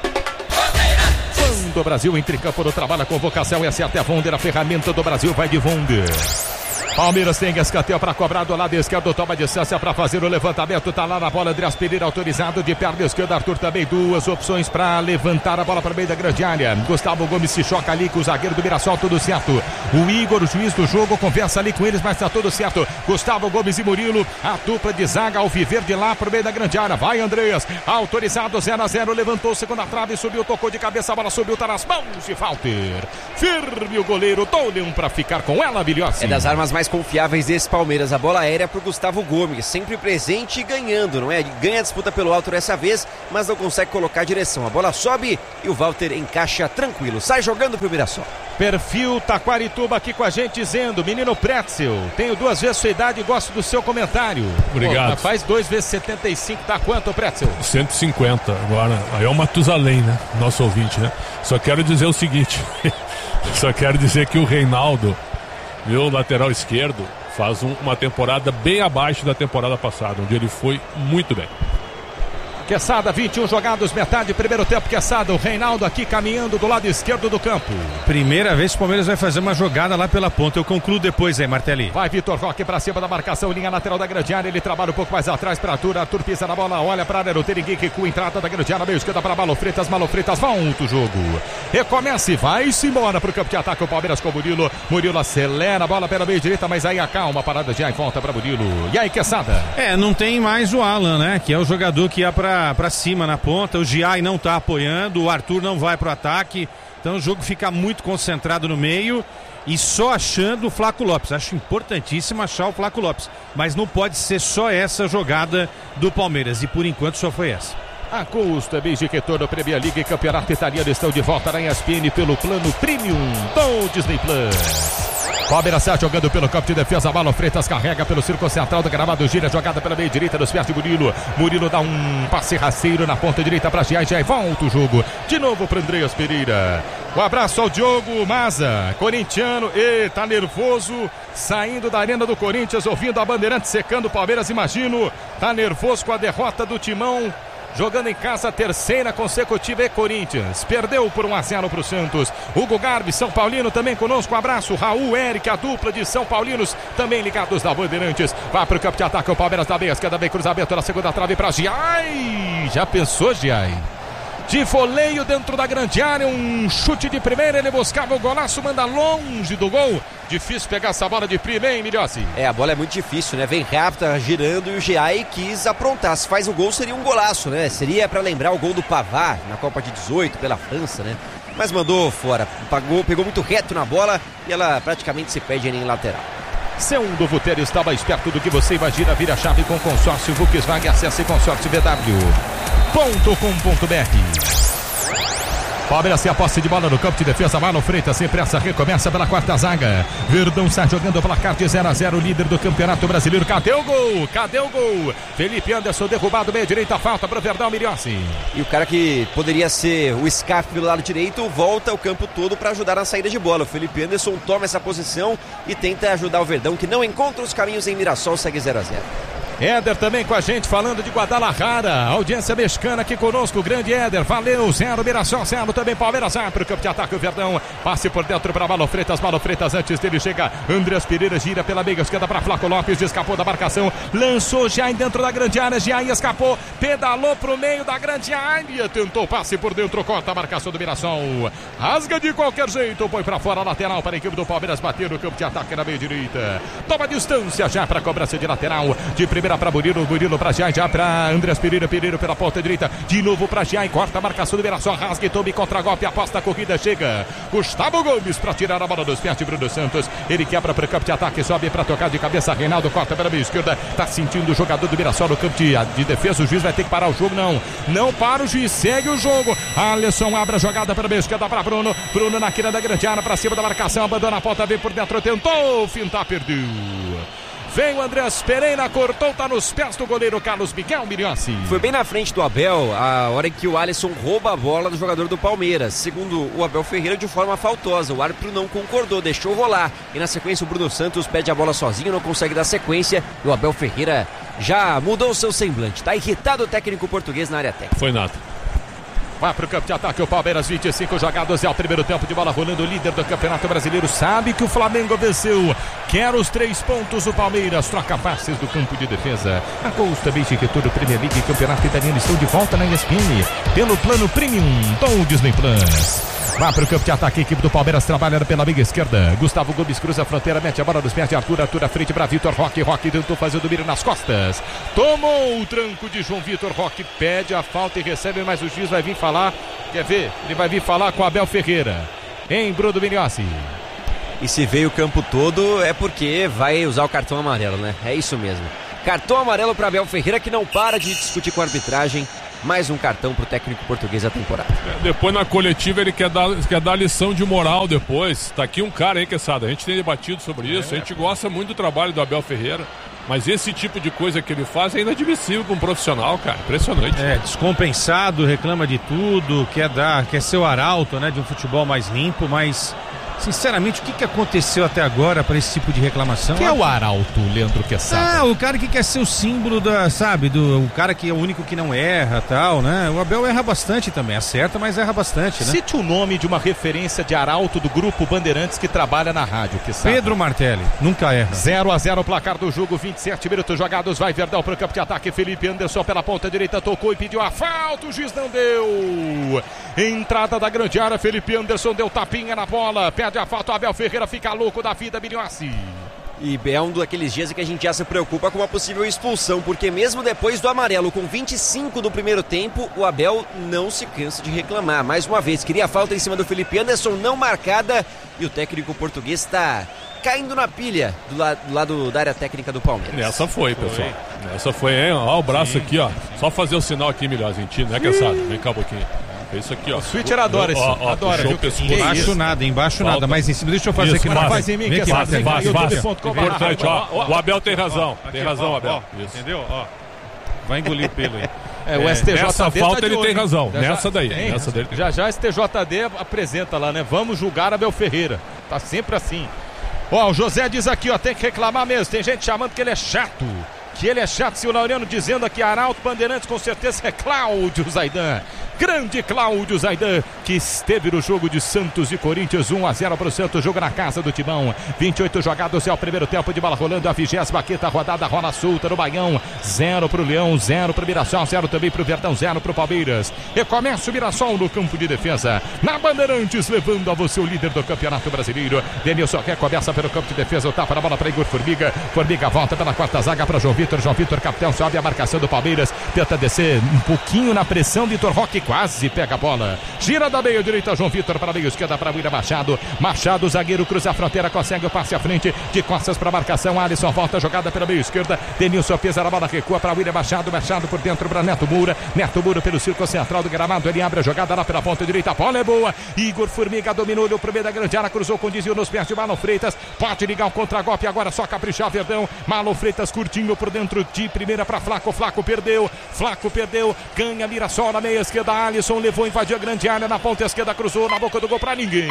Do Brasil entre campo no trabalho, a convocação essa é até Vonder, a ferramenta do Brasil vai de Vonder. Palmeiras tem escanteio para cobrar do lado esquerdo, toma distância para fazer o levantamento, tá lá na bola, Andreas Pereira autorizado de perna esquerda, Arthur também, duas opções para levantar a bola para o meio da grande área. Gustavo Gomes se choca ali com o zagueiro do Mirassol, tudo certo. O Igor, o juiz do jogo, conversa ali com eles, mas tá tudo certo. Gustavo Gomes e Murilo, a dupla de zaga ao viver de lá para o meio da grande área. Vai Andreas, autorizado, 0-0, levantou segunda trave, subiu, tocou de cabeça, a bola subiu, tá nas mãos de Walter. Firme o goleiro Dolian para ficar com ela, Bilhossi. É das armas mais confiáveis desse Palmeiras, a bola aérea pro Gustavo Gomes, sempre presente e ganhando, não é? Ganha a disputa pelo alto dessa vez, mas não consegue colocar a direção. A bola sobe e o Walter encaixa tranquilo, sai jogando pro Mirassol. Perfil Taquarituba aqui com a gente dizendo, menino Pretzel, tenho 2 vezes sua idade e gosto do seu comentário. Obrigado. Faz 2 vezes 75, tá quanto, Pretzel? 150 agora, aí é o Matusalém, né? Nosso ouvinte, né? Só quero dizer o seguinte, só quero dizer que o Reinaldo, meu lateral esquerdo, faz uma temporada bem abaixo da temporada passada, onde ele foi muito bem. Quesada, 21 jogados, metade, primeiro tempo, Quesada, o Reinaldo aqui caminhando do lado esquerdo do campo. Primeira vez que o Palmeiras vai fazer uma jogada lá pela ponta, eu concluo depois aí, Martelli. Vai Vitor Roque pra cima da marcação, linha lateral da grande área, ele trabalha um pouco mais atrás pra Arthur pisa na bola, olha pra área, não tem ninguém que com entrada da grande área, meio esquerda pra Malofreitas, volta o jogo. Recomeça e vai-se embora pro campo de ataque, o Palmeiras com o Murilo acelera a bola pela meia direita, mas aí acalma a parada de aí, volta pra Murilo. E aí, Quesada? Não tem mais o Alan, né, que é o jogador que ia pra cima na ponta, o Giai não tá apoiando, o Arthur não vai pro ataque, então o jogo fica muito concentrado no meio e só achando o Flaco Lopes. Acho importantíssimo achar o Flaco Lopes, mas não pode ser só essa jogada do Palmeiras, e por enquanto só foi essa. A custa, desde que toda a Premier League e Campeonato Italiano estão de volta na ESPN pelo plano Premium do Disney Plus. Palmeiras está jogando pelo campo de defesa, Malo Freitas carrega pelo círculo central do gramado, gira jogada pela meia direita dos pés de Murilo. Murilo dá um passe rasteiro na ponta direita para Giai, volta o jogo de novo para Andreas Pereira. Um abraço ao Diogo Maza, corintiano, tá nervoso, saindo da arena do Corinthians, ouvindo a Bandeirante secando o Palmeiras, imagino, tá nervoso com a derrota do Timão. Jogando em casa, terceira consecutiva, e Corinthians perdeu por 1-0 para o Santos. Hugo Garbi, São Paulino, também conosco, um abraço. Raul, Eric, a dupla de São Paulinos, também ligados da Bandeirantes. Vai para o campo de ataque, o Palmeiras da meia esquerda, vem cruzamento na segunda trave para Giai. Já pensou, Giai? De voleio dentro da grande área, um chute de primeira, ele buscava o golaço, manda longe do gol. Difícil pegar essa bola de primeira, hein, Milhossi? A bola é muito difícil, né? Vem rápida, girando, e o Giai quis aprontar. Se faz o gol, seria um golaço, né? Seria para lembrar o gol do Pavard na Copa de 18 pela França, né? Mas mandou fora, pegou muito reto na bola e ela praticamente se perde em lateral. Segundo Vutério está mais perto do que você imagina. Vira a chave com consórcio Volkswagen. Acesse consórcio VW.com.br. Palmeiras tem a posse de bola no campo de defesa. Marlon Freitas sem pressa, recomeça pela quarta zaga. Verdão sai jogando o placar de 0-0, líder do Campeonato Brasileiro. Cadê o gol? Cadê o gol? Felipe Anderson derrubado, meia direita, falta para o Verdão, Miriossi. E o cara que poderia ser o Scarf pelo lado direito volta o campo todo para ajudar na saída de bola. O Felipe Anderson toma essa posição e tenta ajudar o Verdão, que não encontra os caminhos em Mirassol, segue 0-0. Éder também com a gente, falando de Guadalajara. Audiência mexicana aqui conosco, grande Éder. Valeu, 0 Mirassol, 0 também Palmeiras. Para o campo de ataque, o Verdão. Passe por dentro para Marlon Freitas. Marlon Freitas, antes dele chega Andreas Pereira, gira pela meia esquerda para Flaco Lopes. Escapou da marcação, lançou já dentro da grande área. Já escapou, pedalou para o meio da grande área. Tentou passe por dentro, corta a marcação do Mirassol. Rasga de qualquer jeito, põe para fora, lateral para a equipe do Palmeiras. Bater no campo de ataque na meia direita. Toma distância já para a cobrança de lateral. De primeira para Murilo para Giai, já para Andreas Pereira pela ponta direita, de novo para Giai, corta a marcação do Mirassol, rasga e tome contra-golpe, aposta a corrida, chega Gustavo Gomes para tirar a bola dos pés de Bruno Santos, ele quebra para o campo de ataque, sobe para tocar de cabeça, Reinaldo corta pela meia esquerda, tá sentindo o jogador do Mirassol no campo de defesa, o juiz vai ter que parar o jogo, não para o juiz, segue o jogo, Alisson abre a jogada para a meia esquerda para Bruno na quina da grande área, para cima da marcação, abandona a ponta, vem por dentro, tentou, fintar, perdeu. Vem o Andreas Pereira, cortou, tá nos pés do goleiro Carlos Miguel Miriossi. Foi bem na frente do Abel, a hora em que o Alisson rouba a bola do jogador do Palmeiras. Segundo o Abel Ferreira, de forma faltosa. O árbitro não concordou, deixou rolar. E na sequência o Bruno Santos pede a bola sozinho, não consegue dar sequência. E o Abel Ferreira já mudou o seu semblante. Tá irritado o técnico português na área técnica. Foi nada. Vai para o campo de ataque o Palmeiras, 25 jogados, é o primeiro tempo de bola rolando, líder do Campeonato Brasileiro, sabe que o Flamengo venceu, quer os 3 pontos, o Palmeiras troca passes do campo de defesa. A Gols também Chiquetura, Premier League e Campeonato Italiano estão de volta na ESPN, pelo plano Premium do Disney Plus. Vai para o campo de ataque, a equipe do Palmeiras trabalhando pela meia esquerda, Gustavo Gomes cruza a fronteira, mete a bola nos pés de Arthur à frente para Vitor Roque tentou fazer o domínio nas costas, tomou o tranco de João Vitor, Roque pede a falta e recebe, mas o juiz vai vir falar, quer ver? Ele vai vir falar com o Abel Ferreira, em Bruno Miriossi. E se veio o campo todo é porque vai usar o cartão amarelo, né? É isso mesmo. Cartão amarelo para Abel Ferreira, que não para de discutir com a arbitragem. Mais um cartão pro técnico português da temporada. Depois na coletiva ele quer dar lição de moral depois. Tá aqui um cara aí, Quesada. A gente tem debatido sobre isso. A gente gosta muito do trabalho do Abel Ferreira. Mas esse tipo de coisa que ele faz é inadmissível para um profissional, cara. Impressionante. Descompensado, reclama de tudo, quer ser o arauto, né, de um futebol mais limpo, mas sinceramente, o que aconteceu até agora para esse tipo de reclamação? Que é o arauto, Leandro Quesada? O cara que quer ser o símbolo o cara que é o único que não erra, tal, né? O Abel erra bastante também, acerta, mas erra bastante, né? Cite o nome de uma referência de arauto do grupo Bandeirantes que trabalha na rádio, Quesada. Pedro Martelli, nunca erra. 0-0 o placar do jogo, 27 minutos jogados, vai Verdão para o campo de ataque, Felipe Anderson pela ponta direita, tocou e pediu a falta, o juiz não deu. Entrada da grande área, Felipe Anderson deu tapinha na bola, pede a falta, o Abel Ferreira fica louco da vida, Miriossi. E é um daqueles dias em que a gente já se preocupa com uma possível expulsão, porque mesmo depois do amarelo, com 25 do primeiro tempo, o Abel não se cansa de reclamar. Mais uma vez, queria a falta em cima do Felipe Anderson, não marcada, e o técnico português está caindo na pilha do lado da área técnica do Palmeiras. Nessa foi, pessoal. Nessa foi, hein? Ó, o braço aqui, ó. Só fazer o sinal aqui, Milhãozinho, né, Quesada? Vem cá um pouquinho. É isso aqui, ó. O Switcher adora isso. Adora. Embaixo nada, mas em cima, deixa eu fazer isso, aqui. Faz em mim, que importante, ó. O Abel tem razão. Tem razão, Abel. Entendeu? Ó. Vai engolir o pelo aí. O STJD nessa falta ele tem razão. Nessa dele. Já STJD apresenta lá, né? Vamos julgar Abel Ferreira. Tá sempre assim. Ó, o José diz aqui, ó, tem que reclamar mesmo. Tem gente chamando que ele é chato. Se o Laureano dizendo aqui, Arauto Bandeirantes, com certeza é Cláudio Zaidan. Grande Cláudio Zaidan, que esteve no jogo de Santos e Corinthians, 1-0 para o Santos, jogo na casa do Timão. 28 jogados, é o primeiro tempo de bola rolando, a 25ª rodada, rola solta no Baião. 0 para o Leão, 0 para o Mirassol, 0 também para o Verdão, 0 para o Palmeiras. Recomeça o Mirassol no campo de defesa. Na Bandeirantes, levando a você o líder do Campeonato Brasileiro. Denilson recomeça pelo campo de defesa, o tapa na bola para Igor Formiga. Formiga volta pela quarta zaga para João Vitor, capitão, sobe a marcação do Palmeiras, tenta descer um pouquinho na pressão, Vitor Roque quase pega a bola. Gira da meia direita, João Vitor para a meia esquerda para William Machado. Machado, zagueiro, cruza a fronteira, consegue o passe à frente, de costas para a marcação. Alisson volta, jogada pela meia esquerda. Denilson pesa na bola, recua para William Machado. Machado por dentro para Neto Moura. Neto Moura pelo círculo central do gramado. Ele abre a jogada lá pela ponta direita. A bola é boa. Igor Formiga dominou, olhou pro meio da grande área, cruzou com desvio nos pés de Marlon Freitas. Pode ligar o contragolpe agora, só caprichar Verdão. Marlon Freitas curtinho por dentro de primeira para Flaco. Flaco perdeu. Ganha Mirassol na meia esquerda. Alisson levou, invadiu a grande área na ponta esquerda, cruzou na boca do gol para ninguém.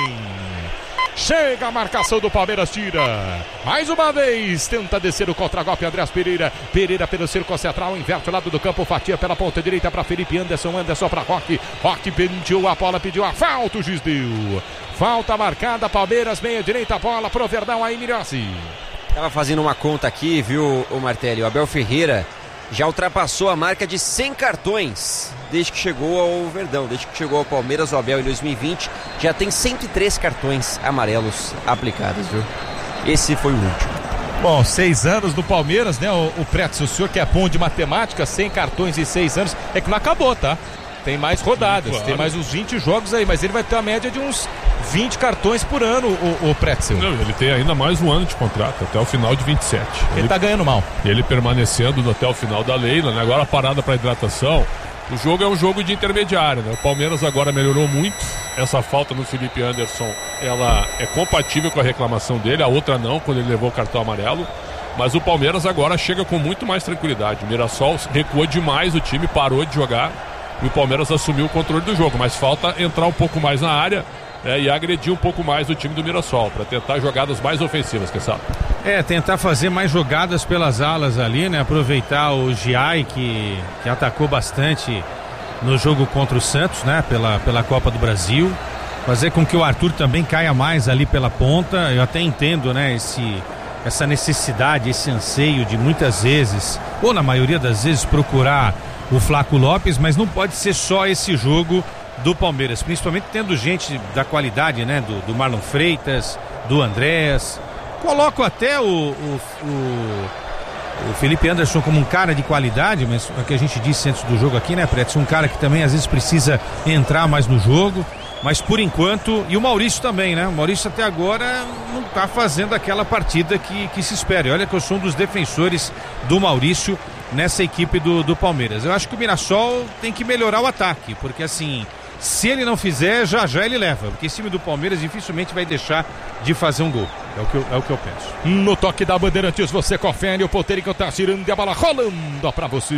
Chega a marcação do Palmeiras, tira. Mais uma vez, tenta descer o contragolpe Andrés Pereira. Pereira pelo círculo central, inverte o lado do campo, fatia pela ponta direita para Felipe Anderson. Anderson para Roque. Roque pediu a bola, pediu a falta, o juiz deu. Falta marcada, Palmeiras, meia direita, bola pro Verdão, aí Mirossi. Tava fazendo uma conta aqui, viu, o Martelli? O Abel Ferreira já ultrapassou a marca de 100 cartões desde que chegou ao Verdão, desde que chegou ao Palmeiras. O Abel em 2020 já tem 103 cartões amarelos aplicados, viu? Esse foi o último. Bom, 6 anos do Palmeiras, né? O Pretz, o senhor que é bom de matemática, 100 cartões em 6 anos, é que não acabou, tá? Tem mais rodadas, claro. Tem mais uns 20 jogos aí, mas ele vai ter uma média de uns 20 cartões por ano, o Pretzel. Não, ele tem ainda mais um ano de contrato, até o final de 27. Ele tá ganhando mal. Ele permanecendo até o final da Leila, né? Agora a parada para hidratação. O jogo é um jogo de intermediário, né? O Palmeiras agora melhorou muito. Essa falta no Felipe Anderson, ela é compatível com a reclamação dele, a outra não, quando ele levou o cartão amarelo. Mas o Palmeiras agora chega com muito mais tranquilidade. O Mirassol recuou demais, o time parou de jogar e o Palmeiras assumiu o controle do jogo. Mas falta entrar um pouco mais na área, e agredir um pouco mais o time do Mirassol, para tentar jogadas mais ofensivas, quem sabe? Tentar fazer mais jogadas pelas alas ali, né? Aproveitar o Giai, que atacou bastante no jogo contra o Santos, né? Pela Copa do Brasil. Fazer com que o Arthur também caia mais ali pela ponta. Eu até entendo, né? Essa necessidade, esse anseio de muitas vezes, ou na maioria das vezes, procurar o Flaco Lopes, mas não pode ser só esse jogo do Palmeiras, principalmente tendo gente da qualidade, né? Do Marlon Freitas, do Andrés. Coloco até o Felipe Anderson como um cara de qualidade, mas é o que a gente disse antes do jogo aqui, né, Pretz? Um cara que também às vezes precisa entrar mais no jogo, mas por enquanto, e o Maurício também, né? O Maurício até agora não tá fazendo aquela partida que se espera. E olha que eu sou um dos defensores do Maurício nessa equipe do Palmeiras. Eu acho que o Mirassol tem que melhorar o ataque, porque assim, se ele não fizer, já ele leva, porque esse time do Palmeiras dificilmente vai deixar de fazer um gol. É o que eu penso. No toque da Bandeirantes, você confere, o Potérico tá tirando e a bola rolando pra você.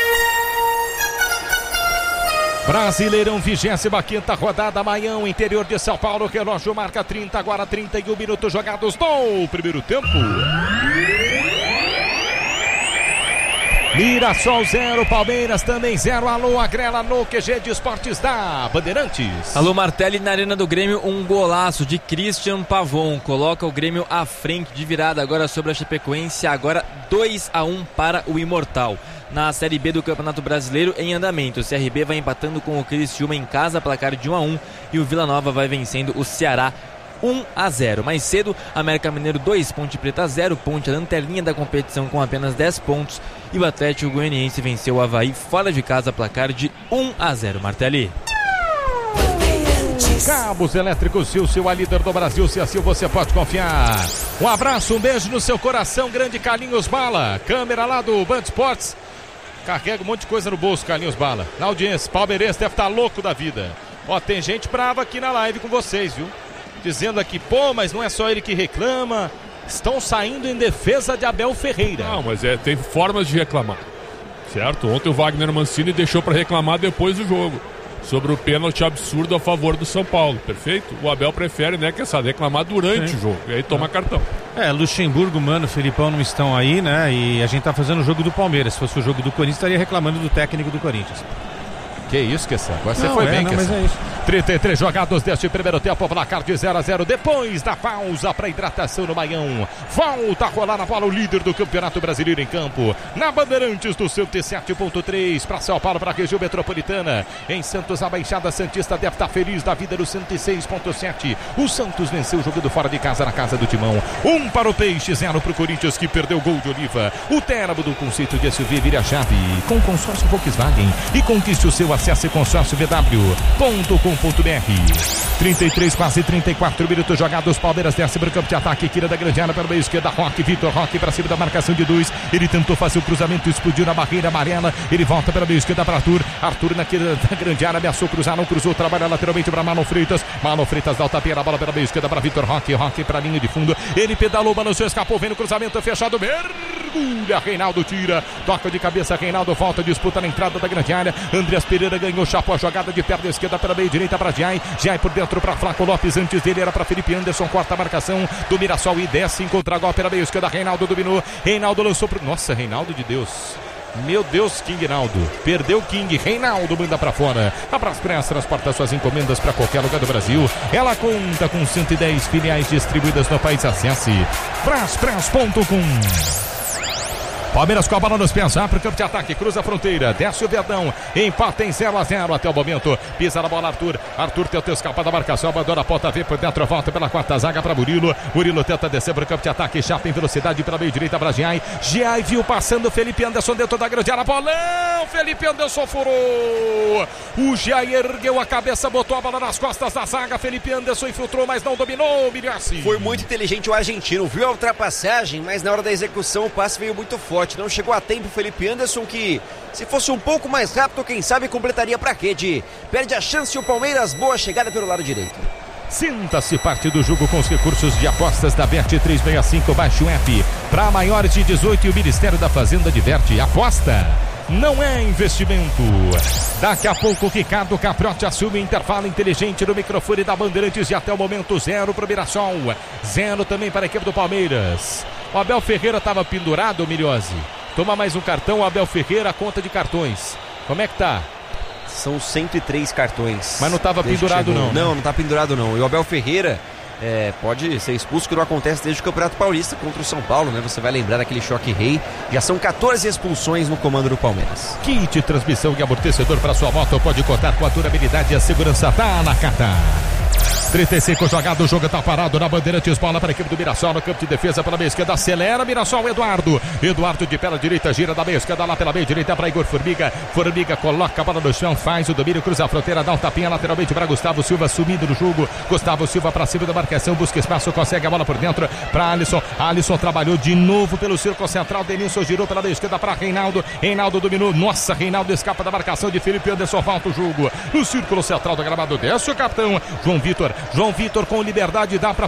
Brasileirão, 25ª rodada, amanhã, interior de São Paulo, relógio marca 30, agora 31 minutos jogados no primeiro tempo. Mirassol 0, Palmeiras também 0. Alô, Agrela no QG de Esportes da Bandeirantes. Alô, Martelli, na Arena do Grêmio, um golaço de Christian Pavon. Coloca o Grêmio à frente de virada agora sobre a Chapecoense. Agora 2-1 para o Imortal. Na Série B do Campeonato Brasileiro em andamento, o CRB vai empatando com o Criciúma em casa, placar de 1-1. E o Vila Nova vai vencendo o Ceará 1-0. Mais cedo, América Mineiro 2, Ponte Preta 0, Ponte lanterninha da competição com apenas 10 pontos. E o Atlético Goianiense venceu o Avaí fora de casa, placar de 1-0. Martelli. Cabos Elétricos Sil, a líder do Brasil, se assim você pode confiar. Um abraço, um beijo no seu coração, grande Carlinhos Bala. Câmera lá do Band Esportes. Carrega um monte de coisa no bolso, Carlinhos Bala. Na audiência, palmeirense deve estar louco da vida. Ó, tem gente brava aqui na live com vocês, viu? Dizendo aqui, mas não é só ele que reclama. Estão saindo em defesa de Abel Ferreira. Não, mas tem formas de reclamar, certo? Ontem o Wagner Mancini deixou para reclamar depois do jogo, sobre o pênalti absurdo a favor do São Paulo, perfeito? O Abel prefere, né, que essa reclamar durante o jogo, e aí toma cartão. Luxemburgo, Mano, Felipão não estão aí, né? E a gente tá fazendo o jogo do Palmeiras. Se fosse o jogo do Corinthians, estaria reclamando do técnico do Corinthians. Que isso, Kessa? Agora você foi bem, Kessa. Mas é isso. 33 jogados deste primeiro tempo, placar de 0-0. Depois da pausa para hidratação no Maião. Volta a rolar a bola o líder do Campeonato Brasileiro em campo. Na Bandeirantes do 107.3 para São Paulo, para a região metropolitana. Em Santos, a Baixada Santista deve estar feliz da vida do 106.7. O Santos venceu jogando fora de casa na casa do Timão. 1 para o Peixe, 0 para o Corinthians, que perdeu o gol de Oliva. O Terabo do conceito de SUV vira a chave com consórcio Volkswagen e conquiste o seu Acesse consórciovw.com.br. 33, quase 34 minutos jogados. Palmeiras desce para o campo de ataque. Tira da grande área pela meia esquerda. Vitor Roque para cima da marcação de 2. Ele tentou fazer o cruzamento, explodiu na barreira amarela. Ele volta pela meia esquerda para Arthur. Arthur na grande área ameaçou cruzar, não cruzou. Trabalha lateralmente para Marlon Freitas. Marlon Freitas dá o tapinha na bola pela meia esquerda para Vitor Roque. Roque para a linha de fundo. Ele pedalou, balançou, escapou. Vem no cruzamento fechado. Mergulha. Reinaldo tira. Toca de cabeça. Reinaldo volta. Disputa na entrada da grande área. Andreas Pereira ganhou. Chapou a jogada de perna esquerda pela meia direita para Jai. Jai por dentro para Flaco Lopes. Antes dele era para Felipe Anderson. Corta a marcação do Mirassol e desce. Encontra gol pela meia esquerda. Reinaldo dominou. Reinaldo lançou pro... Nossa, Reinaldo de Deus. Meu Deus, King Naldo. Perdeu o King. Reinaldo manda pra fora. A Braspress transporta suas encomendas para qualquer lugar do Brasil. Ela conta com 110 filiais distribuídas no país. Acesse braspress.com. Palmeiras com a bola nos pés, para o campo de ataque, cruza a fronteira, desce o Verdão, empata em 0-0 até o momento, pisa na bola Arthur tenta escapar da marcação, abandona a ponta, vem por dentro, volta pela quarta zaga para Murilo tenta descer para o campo de ataque, chapa em velocidade pela meia direita para Giai viu passando Felipe Anderson dentro da grande área, bolão, Felipe Anderson furou, o Giai ergueu a cabeça, botou a bola nas costas da zaga, Felipe Anderson infiltrou, mas não dominou, Miriassi. Foi muito inteligente o argentino, viu a ultrapassagem, mas na hora da execução o passe veio muito forte. Não chegou a tempo o Felipe Anderson, que se fosse um pouco mais rápido, quem sabe completaria pra rede. Perde a chance o Palmeiras, boa chegada pelo lado direito. Sinta-se parte do jogo com os recursos de apostas da Bet365. Baixe o app para maiores de 18 e o Ministério da Fazenda diverte. Aposta não é investimento. Daqui a pouco o Ricardo Caprotti assume intervalo inteligente no microfone da Bandeirantes e até o momento 0 para o Mirassol, 0 também para a equipe do Palmeiras. O Abel Ferreira estava pendurado, Miriose. Toma mais um cartão, o Abel Ferreira, a conta de cartões. Como é que tá? São 103 cartões. Mas não estava pendurado não, né? Não tá pendurado não. E o Abel Ferreira pode ser expulso, que não acontece desde o Campeonato Paulista contra o São Paulo, né? Você vai lembrar daquele choque rei. Já são 14 expulsões no comando do Palmeiras. Kit transmissão e amortecedor para sua moto pode contar com a durabilidade e a segurança da Nakata. 35 jogado, o jogo tá parado na Bandeirantes, bola para a equipe do Mirassol no campo de defesa pela meia esquerda, acelera Mirassol, Eduardo de pela direita, gira da meia esquerda lá pela meia direita para Igor Formiga coloca a bola no chão, faz o domínio, cruza a fronteira, dá um tapinha lateralmente para Gustavo Silva, sumindo no jogo, Gustavo Silva para cima da marcação, busca espaço, consegue a bola por dentro para Alisson trabalhou de novo pelo círculo central, Denilson girou pela meia esquerda para Reinaldo dominou, nossa, Reinaldo escapa da marcação de Felipe Anderson, volta o jogo no círculo central do gramado, desce o capitão João Vitor com liberdade, dá para